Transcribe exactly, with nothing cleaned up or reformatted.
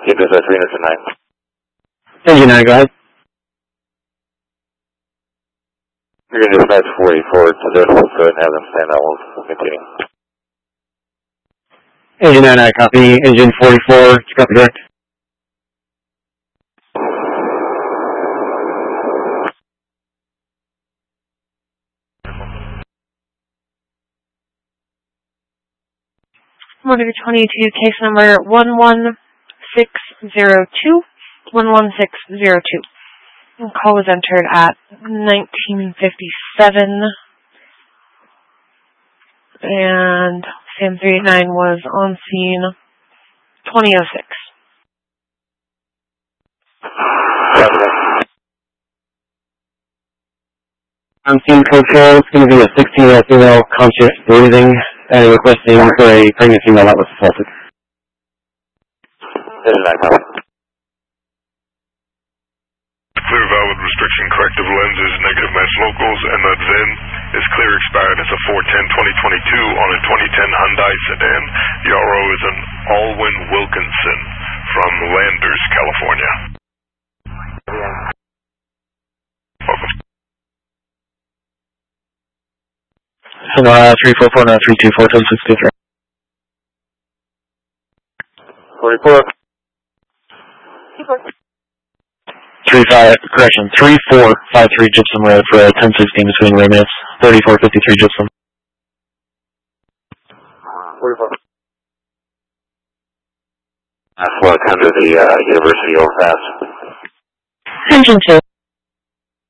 Keep this at three hundred nine. Engine nine, go ahead. You're going to dispatch forty-four to this, so and have them stand out. We'll continue. Engine nine, I copy. Engine forty-four, copy direct. Motor twenty-two, case number one one six zero two, one one six zero two. The call was entered at nineteen fifty-seven, and Sam three eighty-nine was on scene twenty oh six. On scene code four, it's going to be a sixteen-year-old female, conscious breathing, and requesting for a pregnant female that was assaulted. Engine nine, copy. Clear valid restriction corrective lenses, negative mass locals, and that V I N is clear expired. It's a four ten twenty twenty-two on a twenty ten Hyundai sedan. The R O is an Alwyn Wilkinson from Landers, California. Welcome. Sonora three four four nine three two four seven six two three. forty-four. Three five correction three four five three Gypsum Road for a ten sixteen between Ramirez thirty four fifty three Gypsum. forty-four. That's what come to the uh, University overpass. Engine two.